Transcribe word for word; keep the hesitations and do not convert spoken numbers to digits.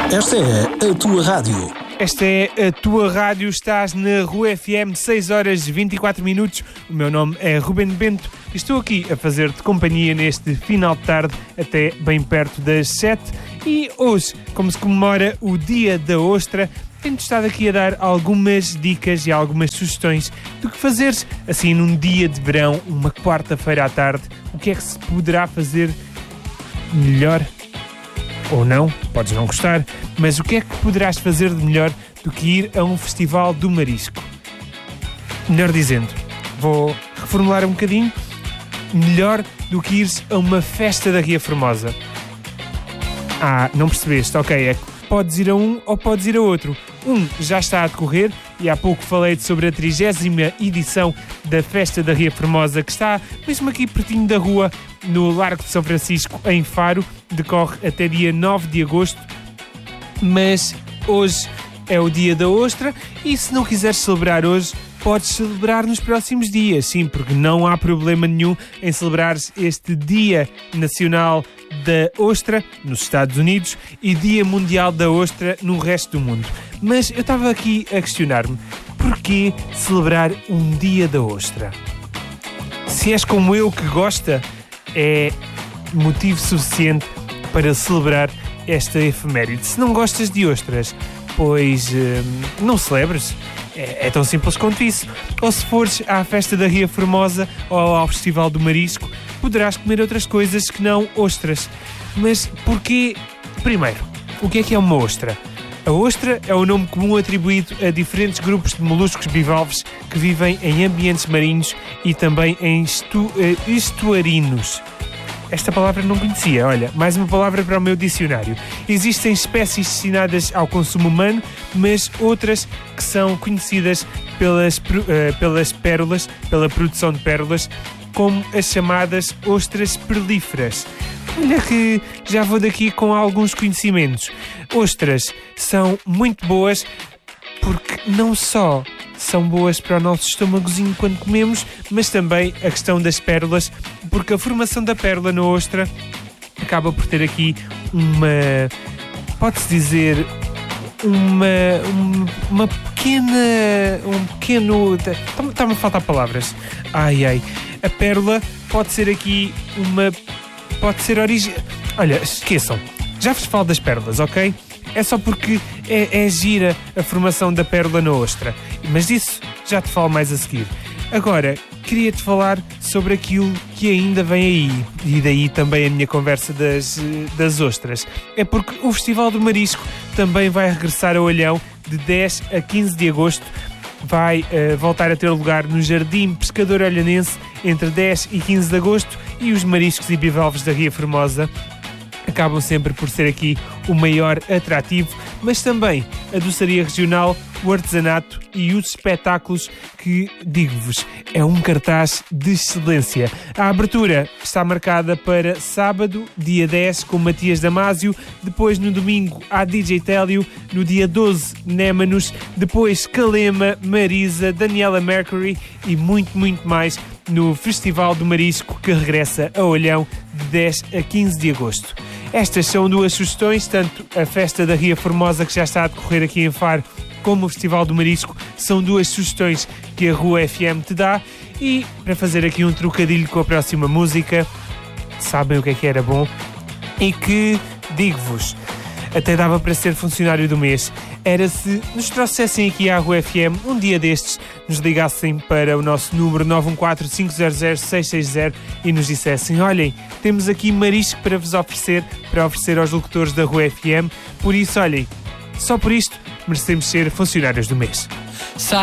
Esta é a tua rádio. Esta é a tua rádio, estás na Rua F M, seis horas e vinte e quatro minutos. O meu nome é Ruben Bento e estou aqui a fazer-te companhia neste final de tarde até bem perto das sete. E hoje, como se comemora o Dia da Ostra, tenho-te estado aqui a dar algumas dicas e algumas sugestões do que fazeres assim num dia de verão, uma quarta-feira à tarde. O que é que se poderá fazer melhor? Ou não, podes não gostar, mas o que é que poderás fazer de melhor do que ir a um festival do marisco? Melhor dizendo, vou reformular um bocadinho, melhor do que ires a uma festa da Ria Formosa. Ah, não percebeste? Ok, é que podes ir a um ou podes ir a outro. Um já está a decorrer e há pouco falei-te sobre a trigésima edição da Festa da Ria Formosa, que está mesmo aqui pertinho da rua, no Largo de São Francisco, em Faro. Decorre até dia nove de agosto, mas hoje é o Dia da Ostra e se não quiseres celebrar hoje, podes celebrar nos próximos dias, sim, porque não há problema nenhum em celebrares este Dia Nacional da Ostra nos Estados Unidos e Dia Mundial da Ostra no resto do mundo. Mas eu estava aqui a questionar-me, porquê celebrar um Dia da Ostra? Se és como eu que gosta, é motivo suficiente para celebrar esta efeméride. Se não gostas de ostras, pois hum, não celebres. É, é tão simples quanto isso. Ou se fores à Festa da Ria Formosa ou ao Festival do Marisco, poderás comer outras coisas que não ostras. Mas porquê? Primeiro, o que é que é uma ostra? A ostra é o nome comum atribuído a diferentes grupos de moluscos bivalves que vivem em ambientes marinhos e também em estu, estuarinos. Esta palavra não conhecia, olha, mais uma palavra para o meu dicionário. Existem espécies destinadas ao consumo humano, mas outras que são conhecidas pelas, uh, pelas pérolas, pela produção de pérolas, como as chamadas ostras perlíferas. Olha que já vou daqui com alguns conhecimentos. Ostras são muito boas porque não só são boas para o nosso estômagozinho quando comemos, mas também a questão das pérolas, porque a formação da pérola na ostra acaba por ter aqui uma, pode-se dizer, uma, uma pequena, um pequeno, está-me a faltar palavras, ai ai, a pérola pode ser aqui uma, pode ser origem, olha, esqueçam, já vos falo das pérolas, ok? É só porque é, é gira a formação da pérola na ostra. Mas disso já te falo mais a seguir. Agora, queria-te falar sobre aquilo que ainda vem aí. E daí também a minha conversa das, das ostras. É porque o Festival do Marisco também vai regressar ao Olhão de dez a quinze de agosto. Vai uh, voltar a ter lugar no Jardim Pescador Olhanense entre dez e quinze de agosto. E os mariscos e bivalves da Ria Formosa acabam sempre por ser aqui o maior atrativo, mas também a doçaria regional, o artesanato e os espetáculos que, digo-vos, é um cartaz de excelência. A abertura está marcada para sábado, dia dez, com Matias Damasio, depois no domingo há D J Télio, no dia doze, Némanos, depois Calema, Marisa, Daniela Mercury e muito, muito mais no Festival do Marisco, que regressa a Olhão de dez a quinze de agosto. Estas são duas sugestões, tanto a Festa da Ria Formosa, que já está a decorrer aqui em Faro, como o Festival do Marisco, são duas sugestões que a Rua F M te dá. E para fazer aqui um trocadilho com a próxima música, sabem o que é que era bom? E que, digo-vos, até dava para ser funcionário do mês. Era se nos trouxessem aqui à Rua F M, um dia destes, nos ligassem para o nosso número nove um quatro, cinco zero zero, seis seis zero e nos dissessem: olhem, temos aqui marisco para vos oferecer, para oferecer aos locutores da Rua F M, por isso, olhem, só por isto merecemos ser funcionários do mês.